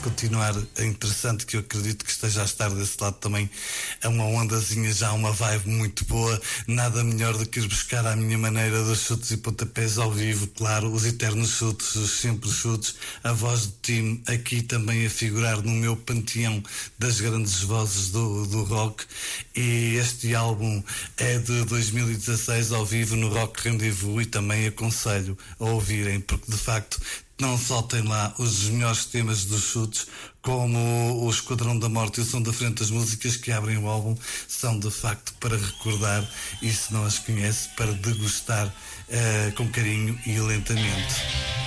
continuar interessante, que eu acredito que esteja a estar desse lado também, é uma ondazinha, já uma vibe muito boa. Nada melhor do que ir buscar à minha maneira dos chutes e pontapés ao vivo, claro, os eternos chutes, os sempre chutes, a voz do time aqui também a figurar no meu panteão das grandes vozes do rock. E este álbum é de 2016, ao vivo no Rock Rendezvous, e também aconselho a ouvirem, porque de facto não só tem lá os melhores temas dos chutes, como o Esquadrão da Morte e o Som da Frente. As músicas que abrem o álbum são de facto para recordar, e se não as conhece, para degustar com carinho e lentamente.